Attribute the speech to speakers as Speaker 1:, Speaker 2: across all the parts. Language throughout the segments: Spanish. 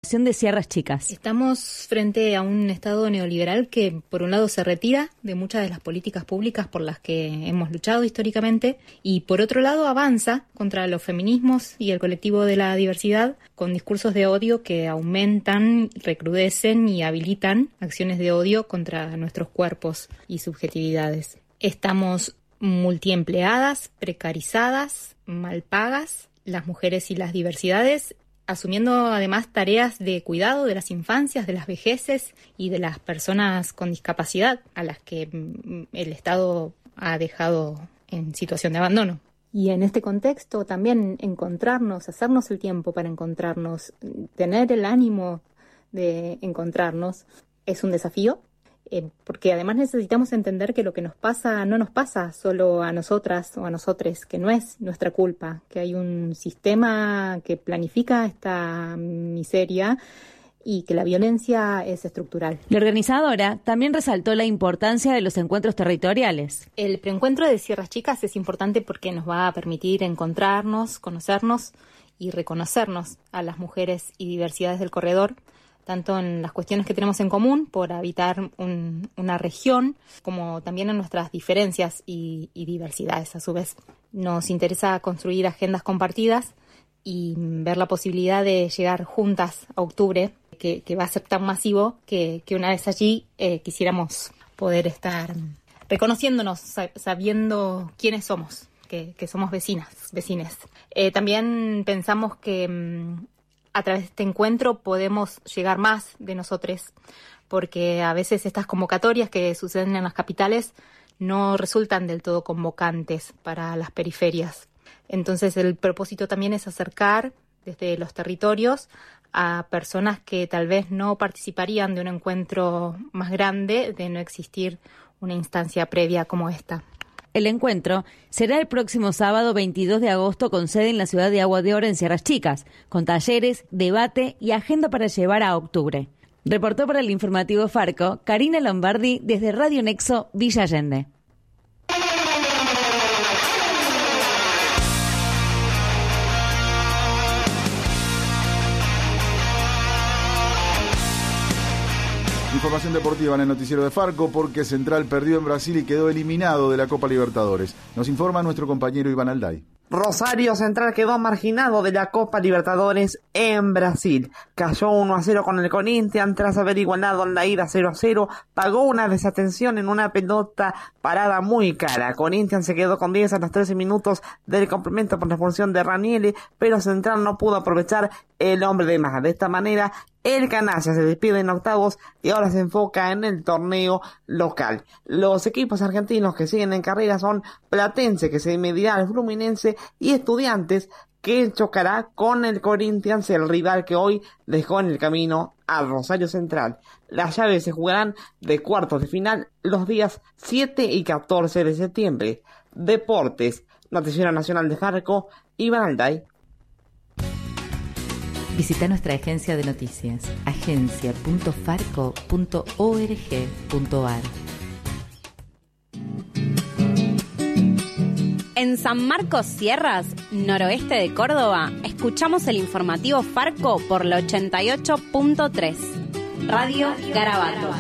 Speaker 1: población de Sierras Chicas.
Speaker 2: Estamos frente a un Estado neoliberal que, por un lado, se retira de muchas de las políticas públicas por las que hemos luchado históricamente y, por otro lado, avanza contra los feminismos y el colectivo de la diversidad con discursos de odio que aumentan, recrudecen y habilitan acciones de odio contra nuestros cuerpos y subjetividades. Estamos multiempleadas, precarizadas, mal pagas, las mujeres y las diversidades, asumiendo además tareas de cuidado de las infancias, de las vejeces y de las personas con discapacidad a las que el Estado ha dejado en situación de abandono. Y en este contexto también encontrarnos, hacernos el tiempo para encontrarnos, tener el ánimo de encontrarnos es un desafío. Porque además necesitamos entender que lo que nos pasa no nos pasa solo a nosotras o a nosotres, que no es nuestra culpa, que hay un sistema que planifica esta miseria y que la violencia es estructural.
Speaker 1: La organizadora también resaltó la importancia de los encuentros territoriales.
Speaker 2: El preencuentro de Sierras Chicas es importante porque nos va a permitir encontrarnos, conocernos y reconocernos a las mujeres y diversidades del corredor, tanto en las cuestiones que tenemos en común por habitar una región, como también en nuestras diferencias y diversidades a su vez. Nos interesa construir agendas compartidas y ver la posibilidad de llegar juntas a octubre, que va a ser tan masivo que una vez allí quisiéramos poder estar reconociéndonos, sabiendo quiénes somos, que somos vecines. También pensamos que a través de este encuentro podemos llegar más de nosotros, porque a veces estas convocatorias que suceden en las capitales no resultan del todo convocantes para las periferias. Entonces el propósito también es acercar desde los territorios a personas que tal vez no participarían de un encuentro más grande, de no existir una instancia previa como esta.
Speaker 1: El encuentro será el próximo sábado 22 de agosto con sede en la ciudad de Agua de Oro en Sierras Chicas, con talleres, debate y agenda para llevar a octubre. Reportó para el informativo Farco Karina Lombardi desde Radio Nexo Villa Allende.
Speaker 3: Información deportiva en el noticiero de Farco porque Central perdió en Brasil y quedó eliminado de la Copa Libertadores. Nos informa nuestro compañero Iván Alday.
Speaker 4: Rosario Central quedó marginado de la Copa Libertadores en Brasil. Cayó 1-0 con el Corinthians tras haber igualado en la ida 0-0. Pagó una desatención en una pelota parada muy cara. Corinthians se quedó con 10 a los 13 minutos del complemento por la expulsión de Ranieri, pero Central no pudo aprovechar el hombre de más. De esta manera, el Canalla se despide en octavos y ahora se enfoca en el torneo local. Los equipos argentinos que siguen en carrera son Platense, que se medirá al Fluminense, y Estudiantes, que chocará con el Corinthians, el rival que hoy dejó en el camino a Rosario Central. Las llaves se jugarán de cuartos de final los días 7 y 14 de septiembre. Deportes, Noticiero Nacional de Farco, Iván Alday.
Speaker 5: Visita nuestra agencia de noticias, agencia.farco.org.ar.
Speaker 6: En San Marcos Sierras, noroeste de Córdoba, escuchamos el informativo Farco por la 88.3. Radio Garabato.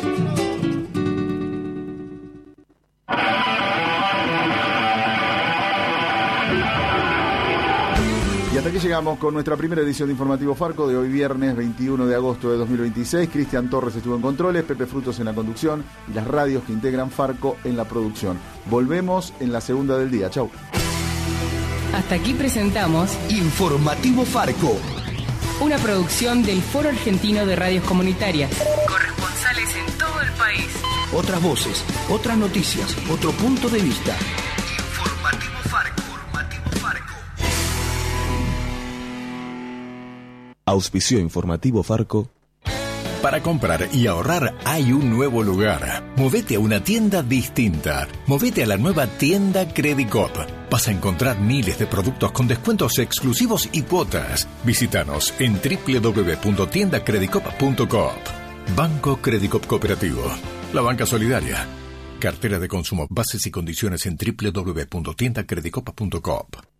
Speaker 3: Y hasta aquí llegamos con nuestra primera edición de Informativo Farco de hoy viernes 21 de agosto de 2026. Cristian Torres estuvo en controles, Pepe Frutos en la conducción y las radios que integran Farco en la producción. Volvemos en la segunda del día. Chau.
Speaker 7: Hasta aquí presentamos
Speaker 8: Informativo Farco,
Speaker 7: una producción del Foro Argentino de Radios Comunitarias. Corresponsales en todo el país.
Speaker 8: Otras voces, otras noticias, otro punto de vista. Auspició Informativo Farco.
Speaker 9: Para comprar y ahorrar hay un nuevo lugar. Movete a una tienda distinta. Movete a la nueva tienda Credicop. Vas a encontrar miles de productos con descuentos exclusivos y cuotas. Visítanos en www.tiendacredicop.coop. Banco Credicop Cooperativo. La banca solidaria. Cartera de consumo. Bases y condiciones en www.tiendacredicop.coop.